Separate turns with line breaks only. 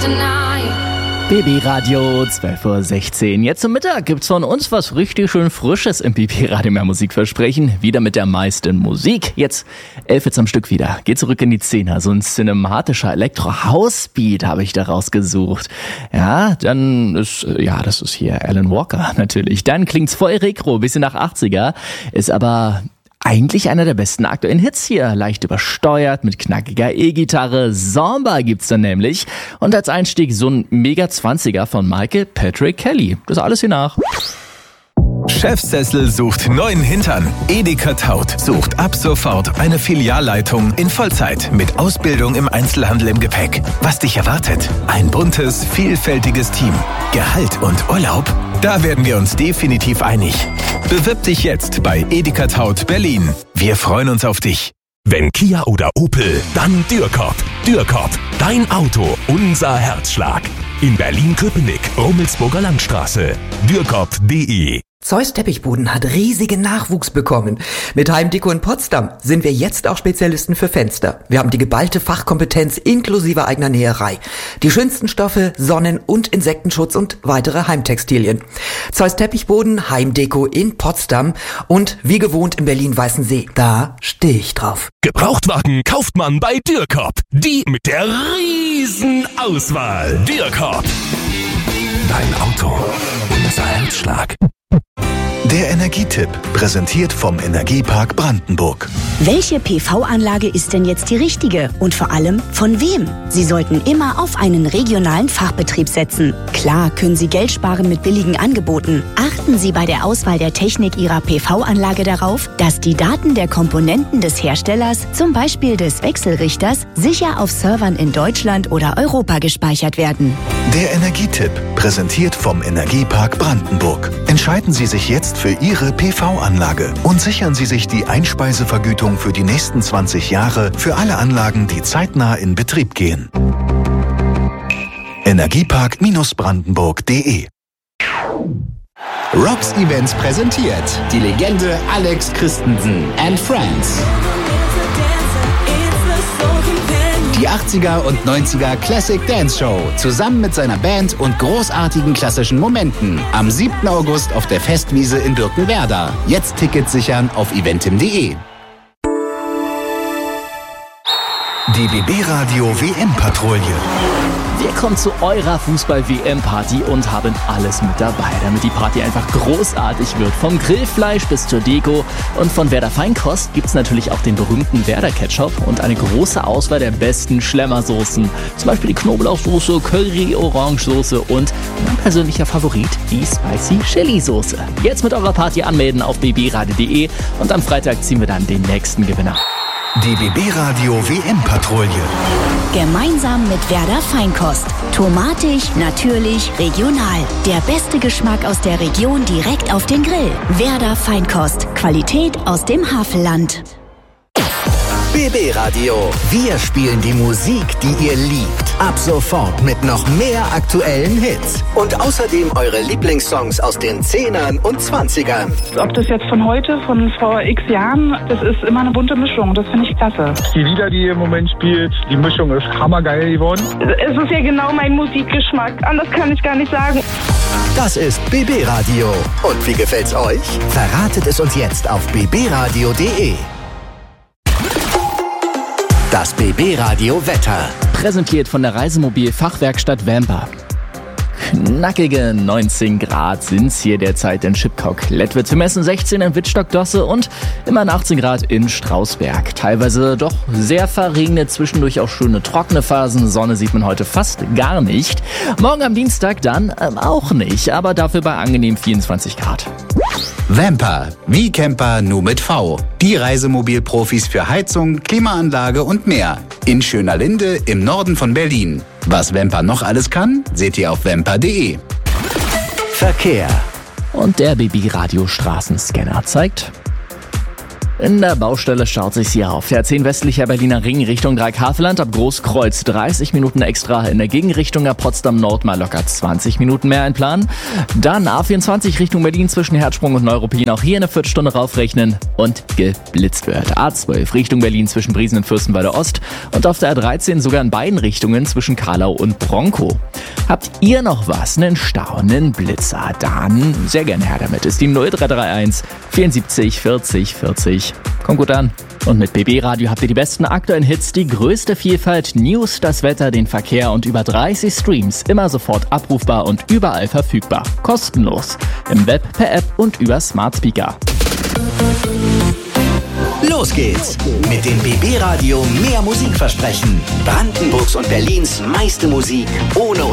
BB Radio 12:16 Uhr. Jetzt zum Mittag gibt's von uns was richtig schön Frisches im BB Radio Mehr Musikversprechen. Wieder mit der meisten Musik. Jetzt 11 jetzt am Stück wieder. Geht zurück in die 10er. So ein cinematischer Elektro-House-Beat habe ich da rausgesucht. Ja, dann ist, das ist hier Alan Walker natürlich. Dann klingt's voll Retro, bisschen nach 80er. Ist aber eigentlich einer der besten aktuellen Hits hier. Leicht übersteuert, mit knackiger E-Gitarre. Samba gibt's dann nämlich. Und als Einstieg so ein Mega-20er von Michael Patrick Kelly. Das alles hier nach.
Chefsessel sucht neuen Hintern. Edeka Taut sucht ab sofort eine Filialleitung in Vollzeit mit Ausbildung im Einzelhandel im Gepäck. Was dich erwartet? Ein buntes, vielfältiges Team. Gehalt und Urlaub? Da werden wir uns definitiv einig. Bewirb dich jetzt bei Edeka Taut Berlin. Wir freuen uns auf dich.
Wenn Kia oder Opel, dann Dürkop. Dürkop, dein Auto, unser Herzschlag. In Berlin-Köpenick, Rummelsburger Landstraße. Dürkop.de.
Zeus Teppichboden hat riesigen Nachwuchs bekommen. Mit Heimdeko in Potsdam sind wir jetzt auch Spezialisten für Fenster. Wir haben die geballte Fachkompetenz inklusive eigener Näherei. Die schönsten Stoffe, Sonnen- und Insektenschutz und weitere Heimtextilien. Zeus Teppichboden, Heimdeko in Potsdam und wie gewohnt in Berlin-Weißensee. Da stehe ich drauf.
Gebrauchtwagen kauft man bei Dürkop. Die mit der riesen Auswahl. Dürkop. Dein Auto, unser Herzschlag.
Der Energietipp, präsentiert vom Energiepark Brandenburg.
Welche PV-Anlage ist denn jetzt die richtige? Und vor allem, von wem? Sie sollten immer auf einen regionalen Fachbetrieb setzen. Klar können Sie Geld sparen mit billigen Angeboten. Achten Sie bei der Auswahl der Technik Ihrer PV-Anlage darauf, dass die Daten der Komponenten des Herstellers, zum Beispiel des Wechselrichters, sicher auf Servern in Deutschland oder Europa gespeichert werden.
Der Energietipp, präsentiert vom Energiepark Brandenburg. Entscheiden Sie sich jetzt für Ihre PV-Anlage und sichern Sie sich die Einspeisevergütung für die nächsten 20 Jahre für alle Anlagen, die zeitnah in Betrieb gehen. Energiepark-brandenburg.de.
Rocks Events präsentiert die Legende Alex Christensen and Friends. Die 80er und 90er Classic Dance Show zusammen mit seiner Band und großartigen klassischen Momenten am 7. August auf der Festwiese in Birkenwerder. Jetzt Tickets sichern auf eventim.de.
Die BB Radio WM-Patrouille.
Wir kommen zu eurer Fußball-WM-Party und haben alles mit dabei, damit die Party einfach großartig wird. Vom Grillfleisch bis zur Deko und von Werder Feinkost gibt's natürlich auch den berühmten Werder Ketchup und eine große Auswahl der besten Schlemmersoßen. Zum Beispiel die Knoblauchsoße, Curry-Orange-Soße und mein persönlicher Favorit, die Spicy Chili-Soße. Jetzt mit eurer Party anmelden auf bbradio.de und am Freitag ziehen wir dann den nächsten Gewinner.
Die BB Radio WM-Patrouille.
Gemeinsam mit Werder Feinkost. Tomatig, natürlich, regional. Der beste Geschmack aus der Region direkt auf den Grill. Werder Feinkost. Qualität aus dem Havelland.
BB Radio. Wir spielen die Musik, die ihr liebt. Ab sofort mit noch mehr aktuellen Hits. Und außerdem eure Lieblingssongs aus den 10ern und 20ern.
Ob das jetzt von heute, von vor x Jahren, das ist immer eine bunte Mischung. Das finde ich klasse.
Die Lieder, die ihr im Moment spielt, die Mischung ist hammergeil geworden.
Es ist ja genau mein Musikgeschmack. Anders kann ich gar nicht sagen.
Das ist BB Radio. Und wie gefällt's euch? Verratet es uns jetzt auf bbradio.de. Das BB Radio Wetter.
Präsentiert von der Reisemobil-Fachwerkstatt Vamper. Knackige 19 Grad sind's hier derzeit in Schipkok-Lettwitz. Wir messen 16 in Wittstock-Dosse und immerhin 18 Grad in Strausberg. Teilweise doch sehr verregnet, zwischendurch auch schöne trockene Phasen. Sonne sieht man heute fast gar nicht. Morgen am Dienstag dann auch nicht, aber dafür bei angenehm 24 Grad.
Vamper, wie Camper nur mit V. Die Reisemobilprofis für Heizung, Klimaanlage und mehr. In Schönerlinde im Norden von Berlin. Was Vamper noch alles kann, seht ihr auf vamper.de.
Verkehr.
Und der BB Radio Straßenscanner zeigt In der Baustelle staut sich's hier auf. Der A10 westlicher Berliner Ring Richtung Dreieck-Havelland ab Großkreuz 30 Minuten extra. In der Gegenrichtung ab Potsdam Nord mal locker 20 Minuten mehr einplanen. Dann A24 Richtung Berlin zwischen Herzsprung und Neuruppin auch hier eine Viertelstunde raufrechnen und geblitzt wird. A12 Richtung Berlin zwischen Briesen und Fürstenwalde Ost und auf der A13 sogar in beiden Richtungen zwischen Karlau und Bronkow. Habt ihr noch was? Einen Stau, einen Blitzer? Dann sehr gerne her damit. Ist die 0331 74 40 40. Kommt gut an. Und mit BB Radio habt ihr die besten aktuellen Hits, die größte Vielfalt, News, das Wetter, den Verkehr und über 30 Streams. Immer sofort abrufbar und überall verfügbar. Kostenlos. Im Web, per App und über Smart Speaker.
Los geht's mit dem BB Radio mehr Musikversprechen. Brandenburgs und Berlins meiste Musik ohne